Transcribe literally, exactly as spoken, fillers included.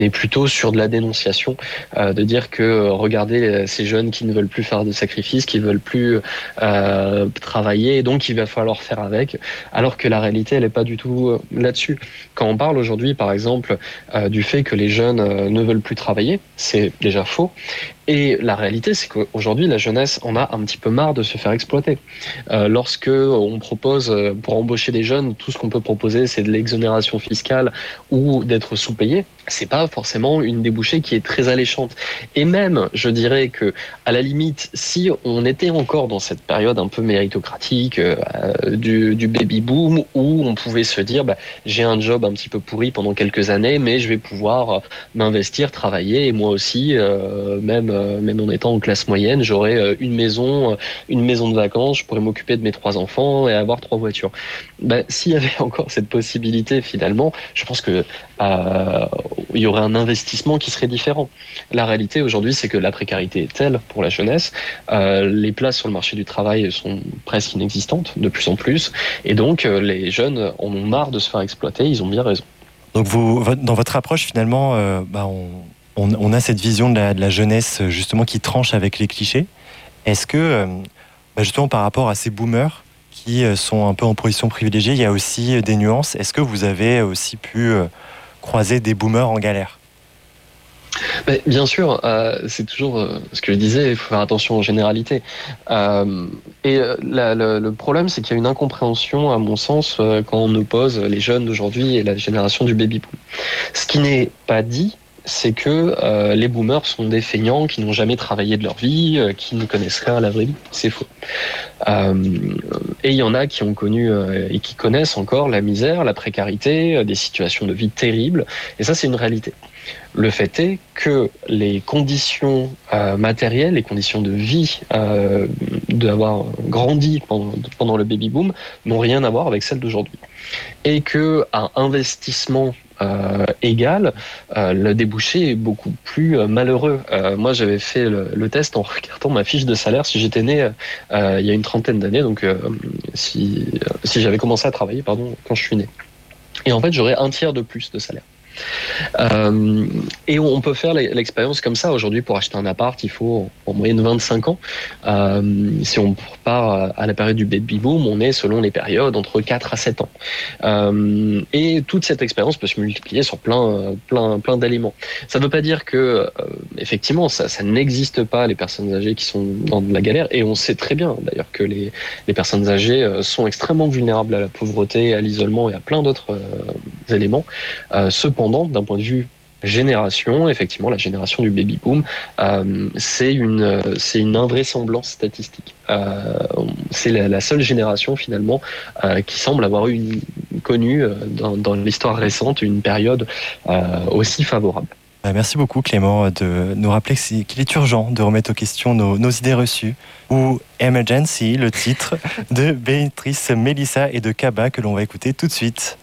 est plutôt sur de la dénonciation, euh, de dire que euh, regardez ces jeunes qui ne veulent plus faire de sacrifices, qui ne veulent plus euh, travailler, et donc il va falloir faire avec, alors que la réalité elle n'est pas du tout euh, là-dessus. Quand on parle aujourd'hui par exemple euh, du fait que les jeunes euh, ne veulent plus travailler, c'est déjà faux. Et la réalité, c'est qu'aujourd'hui, la jeunesse en a un petit peu marre de se faire exploiter. Euh, lorsque on propose, euh, pour embaucher des jeunes, tout ce qu'on peut proposer, c'est de l'exonération fiscale ou d'être sous-payé, c'est pas forcément une débouchée qui est très alléchante. Et même, je dirais que, à la limite, si on était encore dans cette période un peu méritocratique euh, du, du baby boom, où on pouvait se dire, bah, j'ai un job un petit peu pourri pendant quelques années, mais je vais pouvoir euh, m'investir, travailler, et moi aussi, euh, même euh, même en étant en classe moyenne, j'aurais euh, une maison, euh, une maison de vacances, je pourrais m'occuper de mes trois enfants et avoir trois voitures. Ben, s'il y avait encore cette possibilité, finalement, je pense que euh, il y aurait un investissement qui serait différent. La réalité aujourd'hui, c'est que la précarité est telle pour la jeunesse, euh, les places sur le marché du travail sont presque inexistantes, de plus en plus, et donc euh, les jeunes en ont marre de se faire exploiter, ils ont bien raison. Donc vous, dans votre approche, finalement, euh, bah on, on, on a cette vision de la, de la jeunesse justement qui tranche avec les clichés. Est-ce que, euh, bah justement par rapport à ces boomers qui sont un peu en position privilégiée, il y a aussi des nuances. Est-ce que vous avez aussi pu euh, croiser des boomers en galère ? Mais bien sûr, euh, c'est toujours euh, ce que je disais, il faut faire attention aux généralités. Euh, et la, la, le problème, c'est qu'il y a une incompréhension, à mon sens, euh, quand on oppose les jeunes d'aujourd'hui et la génération du baby-boom. Ce qui n'est pas dit, c'est que euh, les boomers sont des feignants qui n'ont jamais travaillé de leur vie, euh, qui ne connaissent rien à la vraie vie. C'est faux. Euh, et il y en a qui ont connu euh, et qui connaissent encore la misère, la précarité, euh, des situations de vie terribles. Et ça, c'est une réalité. Le fait est que les conditions euh, matérielles, les conditions de vie euh, d'avoir grandi pendant, pendant le baby-boom n'ont rien à voir avec celles d'aujourd'hui. Et qu'un investissement euh, égal, euh, le débouché est beaucoup plus euh, malheureux. Euh, moi, j'avais fait le, le test en regardant ma fiche de salaire si j'étais né euh, il y a une trentaine d'années, donc euh, si, si j'avais commencé à travailler pardon, quand je suis né. Et en fait, j'aurais un tiers de plus de salaire. Euh, et on peut faire l'expérience comme ça. Aujourd'hui, pour acheter un appart, il faut en moyenne vingt-cinq ans. Euh, si on part à la période du baby boom, on est selon les périodes entre quatre à sept ans. Euh, et toute cette expérience peut se multiplier sur plein, plein, plein d'éléments. Ça ne veut pas dire que, euh, effectivement, ça, ça n'existe pas, les personnes âgées qui sont dans de la galère. Et on sait très bien, d'ailleurs, que les, les personnes âgées sont extrêmement vulnérables à la pauvreté, à l'isolement et à plein d'autres euh, éléments. Euh, cependant, d'un point de vue génération, effectivement, la génération du baby boom, euh, c'est une, c'est une invraisemblance statistique. Euh, c'est la, la seule génération finalement euh, qui semble avoir eu une, connu euh, dans, dans l'histoire récente une période euh, aussi favorable. Merci beaucoup Clément de nous rappeler qu'il est urgent de remettre aux questions nos, nos idées reçues, ou Emergency, le titre de Béatrice Mélissa et de Kaba que l'on va écouter tout de suite.